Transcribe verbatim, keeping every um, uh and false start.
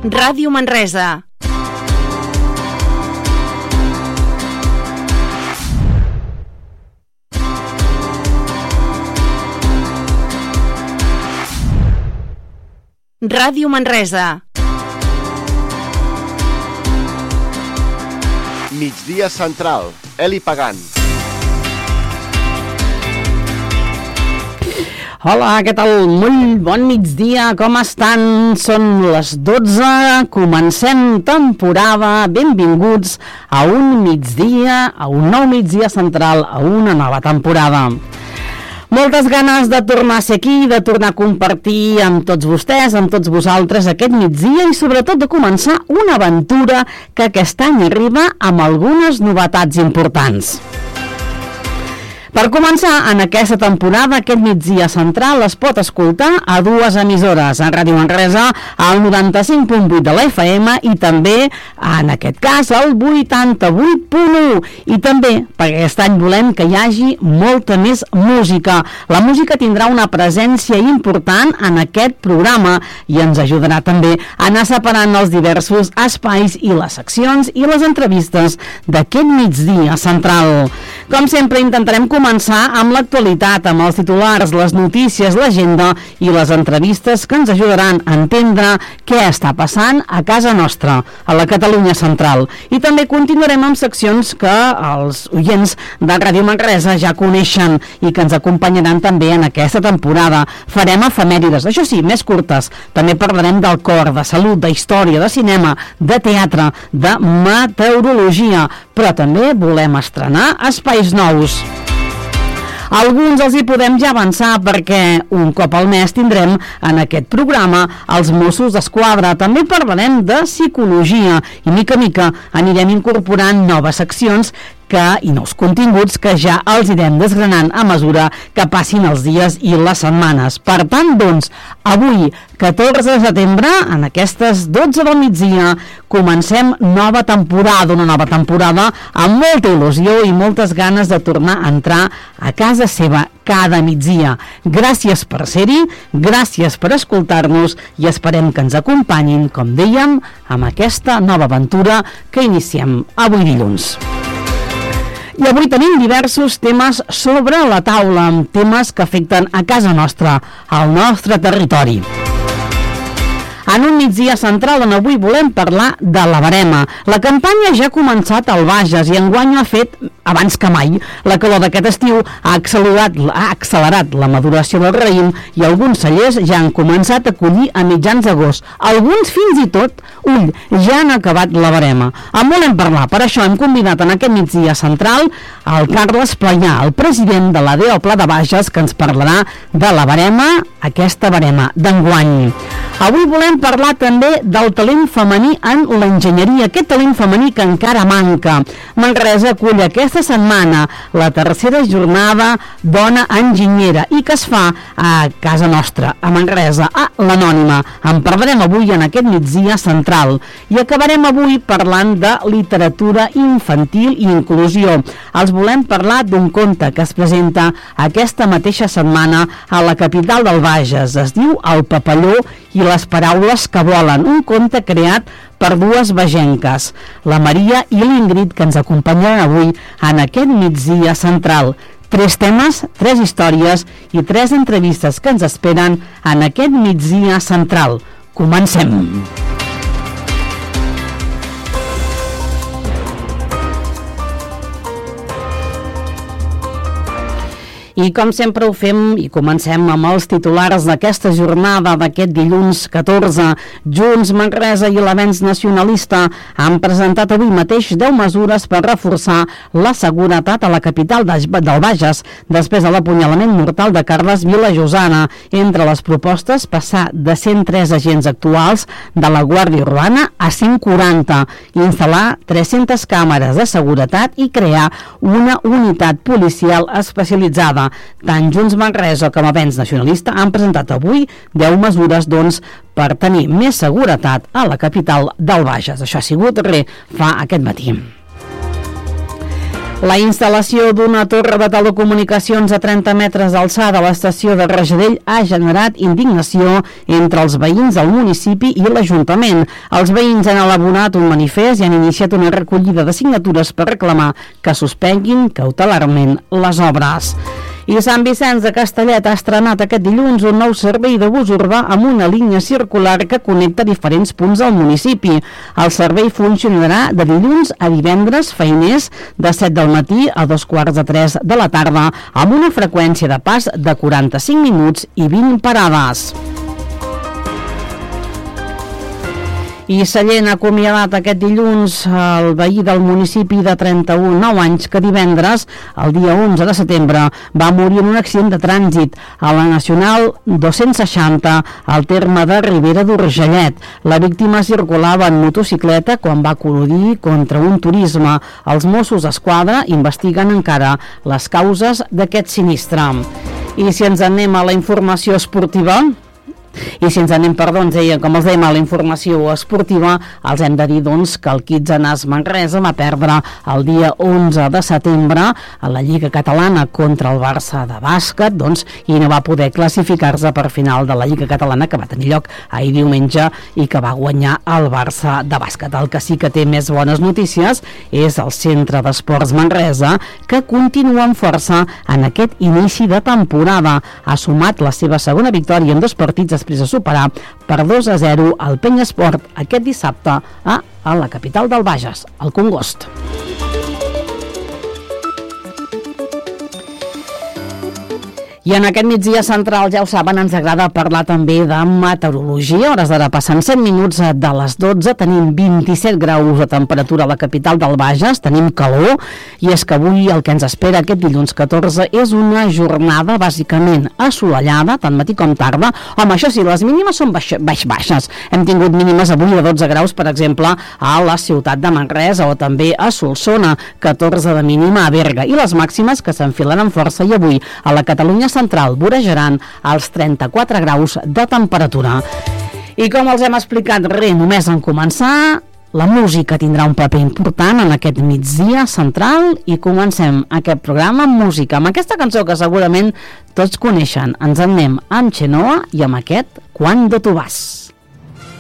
Ràdio Manresa. Ràdio Manresa. Migdia Central, Eli Pagant. Hola, què tal? Molt bon migdia, com estan? Són les dotze, comencem temporada, benvinguts a un migdia, a un nou migdia central, a una nova temporada. Moltes ganes de tornar a ser aquí, de tornar a compartir amb tots vostès, amb tots vosaltres aquest migdia i sobretot de començar una aventura que aquest any arriba amb algunes novetats importants. Per començar, en aquesta temporada, aquest migdia central es pot escoltar a dues emissores, a Ràdio Manresa, al noranta-cinc punt vuit de la F M i també, en aquest cas, al vuitanta-vuit punt u. I també, perquè aquest any volem que hi hagi molta més música. La música tindrà una presència important en aquest programa i ens ajudarà també a anar separant els diversos espais i les seccions i les entrevistes d'aquest migdia central. Com sempre, intentarem començar començar amb l'actualitat, amb els titulars, les notícies, l'agenda i les entrevistes que ens ajudaran a entendre què està passant a casa nostra, a la Catalunya central. I també continuarem amb seccions que els oients de Ràdio Manresa ja coneixen i que ens acompanyaran també en aquesta temporada. Farem efemèrides, això sí, més curtes. També parlarem del cor, de salut, de història, de cinema, de teatre, de meteorologia, però també volem estrenar espais nous. Alguns els hi podem ja avançar perquè un cop al mes tindrem en aquest programa els Mossos d'Esquadra. També parlarem de psicologia i mica a mica anirem incorporant noves seccions que, i nous continguts que ja els irem desgranant a mesura que passin els dies i les setmanes. Per tant, doncs, avui, catorze de setembre, en aquestes dotze del migdia, comencem nova temporada, una nova temporada amb molta il·lusió i moltes ganes de tornar a entrar a casa seva cada migdia. Gràcies per ser-hi, gràcies per escoltar-nos i esperem que ens acompanyin, com dèiem, amb aquesta nova aventura que iniciem avui dilluns. I avui tenim diversos temes sobre la taula, temes que afecten a casa nostra, al nostre territori. En un migdia central on avui volem parlar de la verema. La campanya ja ha començat al Bages i enguany ha fet, abans que mai, la calor d'aquest estiu ha accelerat, ha accelerat la maduració del raïm i alguns cellers ja han començat a collir a mitjans d'agost. Alguns fins i tot, ull, ja han acabat la verema. En volem parlar, per això hem convidat en aquest migdia central el Carles Playà, el president de la D O Pla de Bages, que ens parlarà de la verema, aquesta verema d'enguany. Avui volem parlar també del talent femení en l'enginyeria, aquest talent femení que encara manca. Manresa acull aquesta setmana la tercera jornada Dona Enginyera i que es fa a casa nostra, a Manresa, a l'Anònima. En parlarem avui en aquest migdia central i acabarem avui parlant de literatura infantil i inclusió. Els volem parlar d'un conte que es presenta aquesta mateixa setmana a la capital del Bages. Es diu El papalló i les paraules que volen, un conte creat per dues bagenques, la Maria i l'Ingrid, que ens acompanyaran avui en aquest migdia central. Tres temes, tres històries i tres entrevistes que ens esperen en aquest migdia central. Comencem! I com sempre ho fem i comencem amb els titulars d'aquesta jornada d'aquest dilluns catorze. Junts, Manresa i l'Avenç Nacionalista han presentat avui mateix deu mesures per reforçar la seguretat a la capital del Bages després de l'apunyalament mortal de Carles Vilajosana. Entre les propostes, passar de cent tres agents actuals de la Guàrdia Urbana a cent quaranta, instal·lar tres-centes càmeres de seguretat i crear una unitat policial especialitzada. Tant Junts Manresa com Avenç Nacionalista han presentat avui deu mesures doncs, per tenir més seguretat a la capital del Bages. Això ha sigut re fa aquest matí. La instal·lació d'una torre de telecomunicacions a trenta metres d'alçada a l'estació de Rajadell ha generat indignació entre els veïns del municipi i l'Ajuntament. Els veïns han elaborat un manifest i han iniciat una recollida de signatures per reclamar que suspenguin cautelarment les obres. I Sant Vicenç de Castellet ha estrenat aquest dilluns un nou servei de bus urbà amb una línia circular que connecta diferents punts del municipi. El servei funcionarà de dilluns a divendres feiners de set del matí a dos quarts de tres de la tarda amb una freqüència de pas de quaranta-cinc minuts i vint parades. I Sallent ha acomiadat aquest dilluns el veí del municipi de trenta-un, nou anys, que divendres, el dia onze de setembre, va morir en un accident de trànsit a la Nacional dos-cents seixanta, al terme de Ribera d'Urgellet. La víctima circulava en motocicleta quan va col·lidir contra un turisme. Els Mossos d'Esquadra investiguen encara les causes d'aquest sinistre. I si ens anem a la informació esportiva... I si ens anem, perdó, ens deia, com els dèiem a la informació esportiva, els hem de dir doncs, que el Quitzenàs Manresa va perdre el dia onze de setembre a la Lliga Catalana contra el Barça de bàsquet, doncs, i no va poder classificar-se per final de la Lliga Catalana, que va tenir lloc ahir diumenge i que va guanyar el Barça de bàsquet. El que sí que té més bones notícies és el Centre d'Esports Manresa, que continua amb força en aquest inici de temporada. Ha sumat la seva segona victòria en dos partits després de superar per dos a zero el Penyesport aquest dissabte a, a la capital del Bages, al Congost. I en aquest migdia central, ja ho saben, ens agrada parlar també de meteorologia. Hores d'ara passen set minuts de les dotze, tenim vint-i-set graus de temperatura a la capital del Bages, tenim calor, i és que avui el que ens espera aquest dilluns catorze és una jornada bàsicament assolellada, tant matí com tarda. Home, això sí, les mínimes són baix, baix baixes. Hem tingut mínimes avui de dotze graus, per exemple, a la ciutat de Manresa o també a Solsona, catorze de mínima a Berga, i les màximes que s'enfilen amb força i avui a la Catalunya central vorejaran als trenta-quatre graus de temperatura. I com els hem explicat, res, només en començar, la música tindrà un paper important en aquest migdia central i comencem aquest programa amb música, amb aquesta cançó que segurament tots coneixen. Ens en anem amb Xenoa i amb aquest Cuando tu vas.